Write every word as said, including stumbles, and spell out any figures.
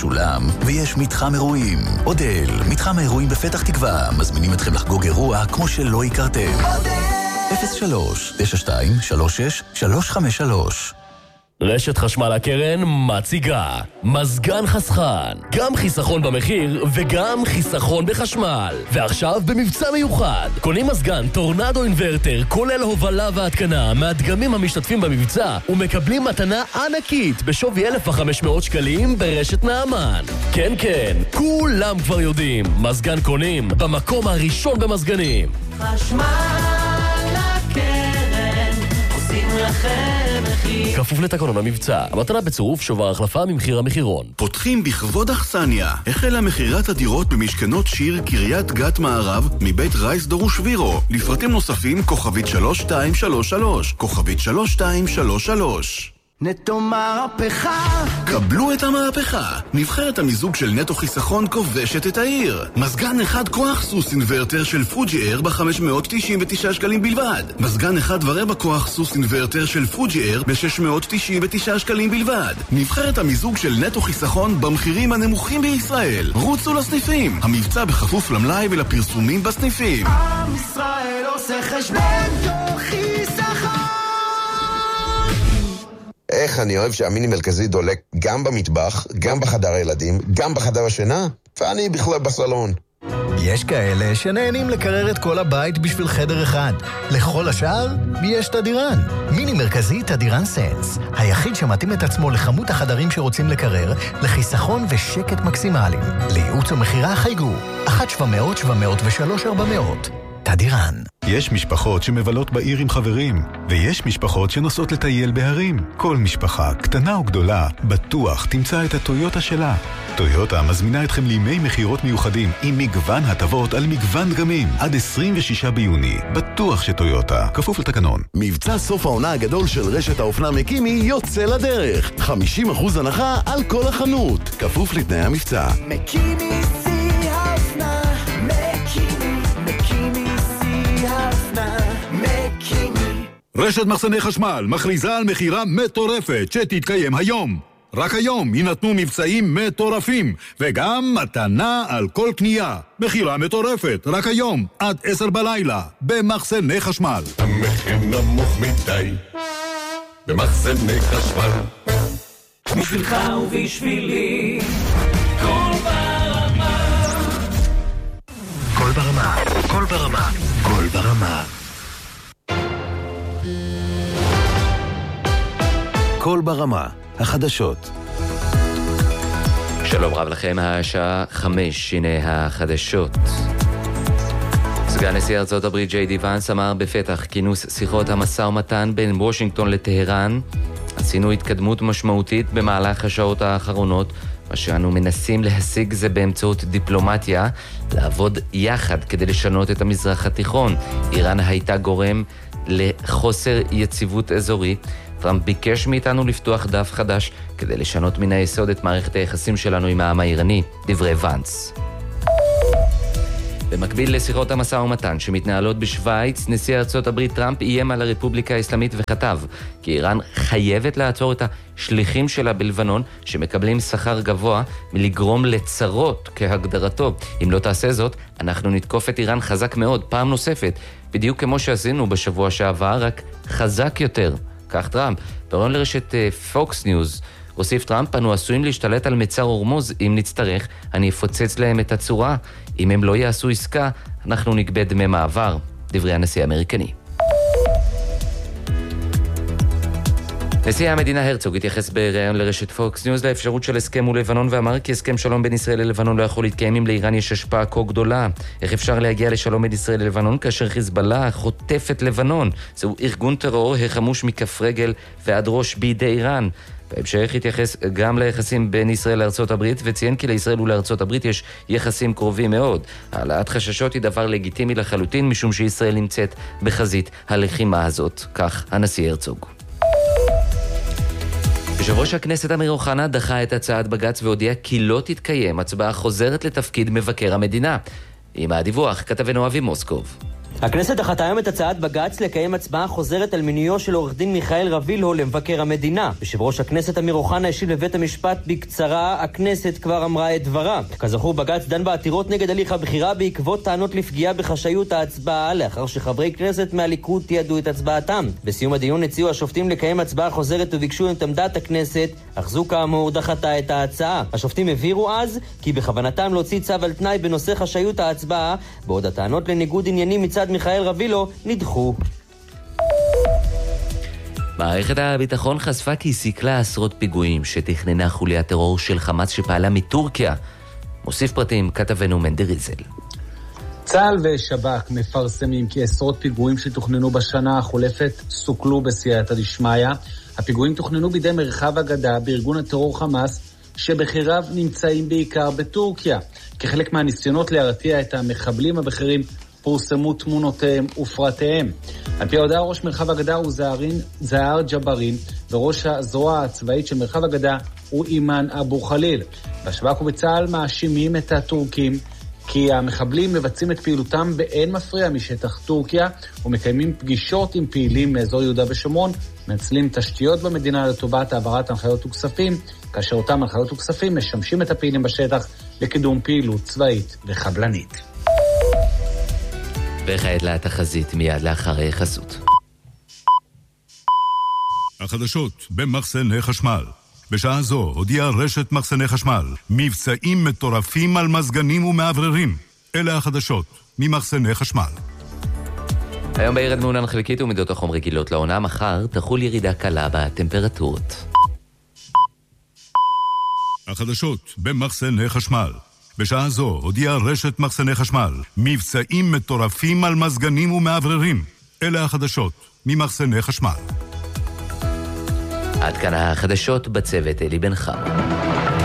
משולם, ויש מתחם אירועים. אודל, מתחם האירועים בפתח תקווה, מזמינים אתכם לחגוג אירוע כמו שלא הכרתם. אפס שלוש תשע שתיים שלוש שש שלוש חמש שלוש. רשת חשמל הקרן מציגה מזגן חסכן, גם חיסכון במחיר וגם חיסכון בחשמל. ועכשיו במבצע מיוחד, קונים מזגן טורנדו אינברטר כולל הובלה והתקנה מהדגמים המשתתפים במבצע ומקבלים מתנה ענקית בשווי אלף וחמש מאות שקלים ברשת נעמן. כן כן, כולם כבר יודעים, מזגן קונים במקום הראשון במזגנים. חשמל הקרן עושים לכם מחיר, כפוף לתקנון המבצע. המתנה בצירוף שובר החלפה ממחיר המחירון. פותחים בכבוד אכסניה. החלה מחירת הדירות במשכנות שיר קריית גת מערב מבית רייס דורוש וירו. לפרטים נוספים כוכבית שלוש שתיים שלוש שלוש, כוכבית שלוש שתיים שלוש שלוש. נטו מהפכה, קבלו את המהפכה. נבחרת המיזוג של נטו חיסכון כובשת את העיר. מזגן אחד כוח סוס אינברטר של פוג'י אייר ב-חמש מאות תשעים ותשעה שקלים בלבד. מזגן אחד ורבע כוח סוס אינברטר של פוג'י אייר ב-שש מאות תשעים ותשעה שקלים בלבד. נבחרת המיזוג של נטו חיסכון במחירים הנמוכים בישראל. רוצו לסניפים. המבצע בכפוף למלאי ולפרסומים בסניפים. עם ישראל עושה חשבון, נטו חיסכון. איך אני אוהב שהמיני מרכזי דולק גם במטבח, גם בחדר הילדים, גם בחדר השינה, ואני בכלל בסלון. יש כאלה שנהנים לקרר את כל הבית בשביל חדר אחד. לכל השאר יש תדירן. מיני מרכזי תדירן סנס, היחיד שמתאים את עצמו לכמות החדרים שרוצים לקרר, לחיסכון ושקט מקסימליים. לייעוץ ומחירה חייגו אחת שבע מאות שבע מאות ושלוש ארבע מאות. תדירן. יש משפחות שמבלות בעיר עם חברים, ויש משפחות שנוסעות לטייל בהרים. כל משפחה, קטנה או גדולה, בטוח תמצא את הטויוטה שלה. טויוטה מזמינה אתכם לימי מחירות מיוחדים עם מגוון הטבות על מגוון דגמים. עד עשרים ושישה ביוני. בטוח שטויוטה. כפוף לתקנון. מבצע סוף העונה הגדול של רשת האופנה מקימי יוצא לדרך. חמישים אחוז הנחה על כל החנות. כפוף לתנאי המבצע. מקימי סי האופנה, מקימי, מקימי סי האופנה, מקימי. רשת מחסני חשמל מכריזה על מחירה מטורפת שתתקיים היום. רק היום יינתנו מבצעים מטורפים, וגם מתנה על כל קנייה. מחירה מטורפת, רק היום, עד עשר בלילה, במחסני חשמל. המחיר נמוך מדי, במחסני חשמל. בשבילך ובשבילי, כל ברמה. כל ברמה, כל ברמה, כל ברמה. כל ברמה. החדשות. שלום רב לכם, השעה חמש, הנה החדשות. סגן נשיא ארצות הברית ג'יי די ואנס אמר בפתח כינוס שיחות המשא ומתן בין וושינגטון לטהרן: עשינו התקדמות משמעותית במהלך השעות האחרונות. מה שאנו מנסים להשיג זה באמצעות דיפלומטיה, לעבוד יחד כדי לשנות את המזרח התיכון. איראן הייתה גורם לחוסר יציבות אזורי. טראמפ ביקש מאיתנו לפתוח דף חדש כדי לשנות מן היסוד את מערכת היחסים שלנו עם העם האיראני, דברי ואנס. במקביל לשיחות המשא ומתן שמתנהלות בשוויץ, נשיא ארצות הברית טראמפ איים על הרפובליקה האסלאמית וכתב כי איראן חייבת לעצור את השליחים שלה בלבנון שמקבלים שכר גבוה מלגרום לצרות כהגדרתו. אם לא תעשה זאת, אנחנו נתקוף את איראן חזק מאוד פעם נוספת, בדיוק כמו שעשינו בשבוע שעבר, רק חזק יותר. כך טראמפ. ברעיון לרשת פוקס ניוז הוסיף טראמפ: אנו עשויים להשתלט על מצר הורמוז, אם נצטרך אני אפוצץ להם את הצורה. אם הם לא יעשו עסקה, אנחנו נגבה דמי מעבר. דברי הנשיא האמריקני. נשיא המדינה הרצוג התייחס בראיון לרשת פוקס ניוז לאפשרות של הסכם מול לבנון, ואמר כי הסכם שלום בין ישראל ללבנון לא יכול להתקיים אם לאיראן יש השפעה כה גדולה. איך אפשר להגיע לשלום בין ישראל ללבנון כאשר חיזבאללה חוטף את לבנון? זהו ארגון טרור החמוש מכף רגל ועד ראש בידי איראן. בהמשך התייחס גם ליחסים בין ישראל לארצות הברית, וציין כי לישראל ולארצות הברית יש יחסים קרובים מאוד. העלאת חששות היא דבר לגיטימי לחלוטין, משום שישראל נמצאת בחזית הלחימה הזאת. כך הנשיא הרצוג. יושב ראש הכנסת אמיר אוחנה דחה את הצעת בג"ץ והודיע כי לא תתקיים הצבעה חוזרת לתפקיד מבקר המדינה. עם הדיווח כתבנו אבי מוסקוב. הכנסת דחתה היום את הצעת בג"ץ לקיים הצבעה חוזרת על מינויו של עורך דין מיכאל רבילו למבקר המדינה. יושב ראש הכנסת אמיר אוחנה השיב לבית המשפט בקצרה, הכנסת כבר אמרה את דברה. כזכור, בג"ץ דן בעתירות נגד הליך הבחירה בעקבות טענות לפגיעה בחשאיות ההצבעה, לאחר שחברי כנסת מהליכוד תיעדו את הצבעתם. בסיום הדיון הציעו השופטים לקיים הצבעה חוזרת וביקשו את עמדת הכנסת, אך זו כאמור דחתה את ההצעה. השופטים הבהירו אז כי בכוונתם להוציא צו על תנאי בנושא חשאיות ההצבעה, בעוד הטענות לניגוד עניינים מצד מיכאל רבילו נדחו. מערכת הביטחון חשפה כי סיכלה עשרות פיגועים שתכננה חוליית טרור של חמאס שפעלה מטורקיה. מוסיף פרטים כתבנו מנדי ריזל. צה"ל ושב"כ מפרסמים כי עשרות פיגועים שתוכננו בשנה החולפת סוכלו בסייעתא דשמיא. הפיגועים תוכננו בידי מרחב הגדה בארגון הטרור חמאס, שבחיריו נמצאים בעיקר בטורקיה. כחלק מהניסיונות להרתיע את המחבלים הבכירים פורסמו תמונותיהם ופרטיהם. על פי ההודעה, ראש מרחב הגדה הוא זהר ג'ברין, וראש הזרוע הצבאית של מרחב הגדה הוא אימן אבו חליל. בשב"כ ובצה"ל מאשימים את הטורקים כי המחבלים מבצעים את פעילותם באין מפריע משטח טורקיה ומקיימים פגישות עם פעילים מאזור יהודה ושומרון, מנצלים תשתיות במדינה לטובת העברת הנחיות וכספים, כאשר אותם הנחיות וכספים משמשים את הפעילים בשטח לקידום פעילות צבאית וחבלנית. וכעת לתחזית מיד לאחר חסות. החדשות במחסני חשמל. בשעה זו הודיעה רשת מחסני חשמל מבצעים מטורפים על מזגנים ומעבררים. אלה החדשות ממחסני חשמל. היום בעיר מעונן חלקית ומידות החום רגילות לעונה. מחר תחול ירידה קלה בטמפרטורות. החדשות במחסני חשמל. בשעה זו הודיעה רשת מחסני חשמל מבצעים מטורפים על מזגנים ומעבררים. אלה החדשות ממחסני חשמל. עד כאן החדשות, בצוות אלי בן חם.